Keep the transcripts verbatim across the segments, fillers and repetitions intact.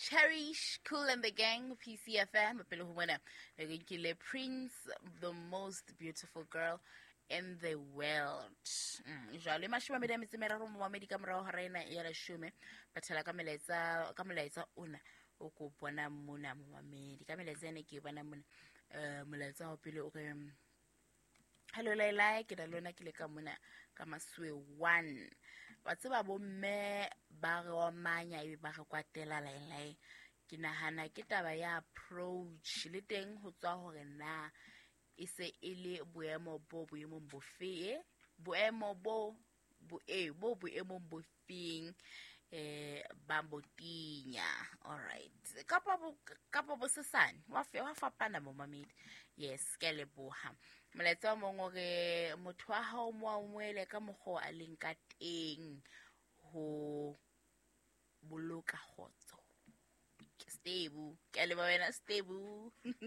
Cherish, Cool and the Gang, P C F M, Kile Prince, the most beautiful girl in the world. Jalo mashome me demi tsemera ro mo medika mra ho rena ya la shume batela ka meletsa ka meletsa una o ko bona mona mo mamedi ka meletsa ne ke bona mona eh moletsa ho pele o ke hello Laila ke da lona ke le ka mona ka maswe one wa tseba bo mme ba go manya e ba go kwatela Laila ke nahana ke taba ya approach le teng ho tswa hore na ise ile boemo bo boemo bofe boemo bo bo e bo boemo bofeng eh ba botinya. All right, kapa bo kapa bo sesane wa fe wa fapana mo mamedi. Yes, ke le boha moletsa mo ngore motho wa hao mo amwele ka mogo a leng ka teng ho boloka khotso stable ke le ba wena stable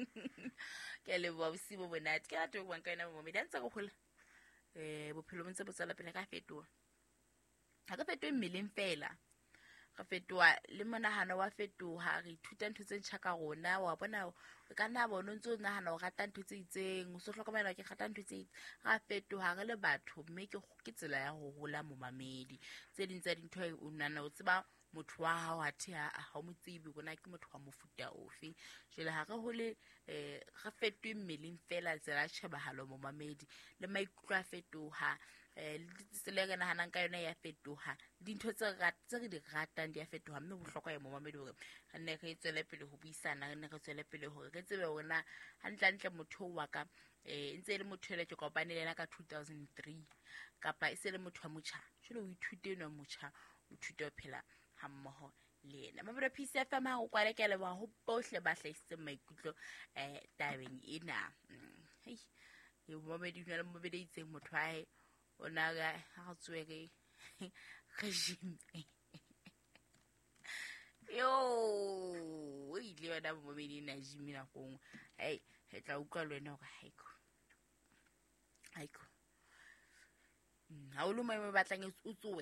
ke le ba bosibo bonate ke ratwa bang ka ena mo mamedi ntse go khola eh bophelo ntse bo tsala pele ka fetoa ha ka fetoa mmeleng fela ga fetoa le monahano wa fetoha re ithuta ntho tse ntšha ka rona wa bona ka nna bona ntse o nahana o rata ntho tse itseng o se hlokomela ke rata ntho tse ga fetoha re le batho mme ke ke tsela ya go hola mo mamedi tse ding tsa dintho o nana o tseba motho wa hao a thea ha mo tsibi bona ke motho wa mofuta ofe jele ha re hole eh ga fetoe mmeleng fela tsela tshebahalo mo mamedi le maikutlo a fetoha eh le tsela ga nahana ka yona ya fetoha dintho tse rat tse re di ratang di a fetoha mme bohlokwa ya mo mamedi hore ha nne re tswele pele ho buisana re nne re tswele pele hore re tsebe hore na hantla ntle motho wa ka eh ntse le motho le ke kopane le na ka two thousand three kapa e se le motho wa motsha jelo o ithute no motsha o thute phela ha mmoho le ena mabelo P C F M ha o kwale ke le ba ho bohle ba hlaisitse maikutlo eh tabeng ena hey yo mamedi nna le mabedi itseng motho ae ona ga ha tswere regime yo o ile wa da mamedi na jimi na go hey he tla utlwa le wena go haiko haiko ha o lo mai ba batlang o tsowe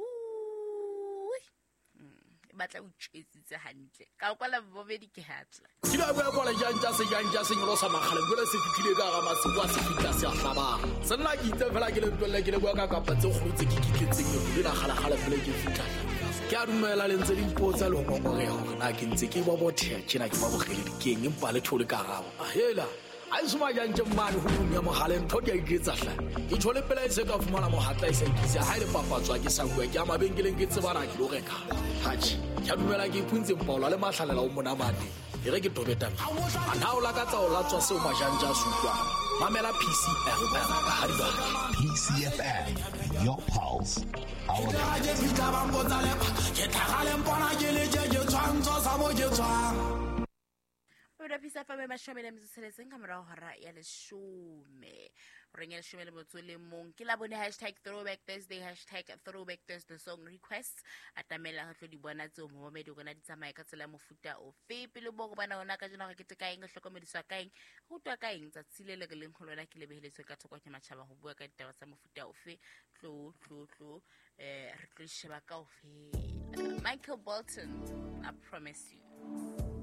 batla o tshetsitse hantle ka kwala bobedi ke hatla kila ba kwala janja se janja se ngolo sa magale bole se fitile ka ga matswa se fitla se hlaba senna ke itse fela ke le tlolle ke le bua ka kapa tse kgutse ke kiketseng le na gala gala bole ke fitla ke a dumela le ntse dimpotsa le go ngore hore na ke ntse ke ba bothe tshena ke ba bogele dikeng empa le thole ka gabo a hela a isuma janje mmane ho nya mogale ntho ke a iketsa hla ke thole pela e se ka fumana mohatla e sa ikisa ha ile papatswa ke sa bua ke a mabengeleng ke tsebana ke lo reka haji ke a dumela ke ipuntse mpaola le mahlalela o mona mane e re ke tobeta ana o la ka tsa o la tswa se o majanja sutwa mamela P C F M ha di ba P C F M, your pulse, our ke fitla ba mbotsa le ke tlhagale mpona ke le je ke tshwantso sa mo ke tswa Ora pisa fa me mashome le mtseletseng ka mora hora ya lesome re ngel shome le botso le mong ke la bone hashtag throwback thursday hashtag throwback thursday song requests atamela ga tlo di bona tse mo momedi gona di tsamaye ka tsela mofuta o fe pele bo go bana ona ka jena ga ke teka eng hlokomediswa kaeng go twa ka eng tsa tsilele ke leng kholona ke lebehetswe ka thoko ke matšhaba go bua ka ditaba tsa mofuta o fe tlo tlo tlo eh re tlo sheba ka o fe Michael Bolton, I promise you.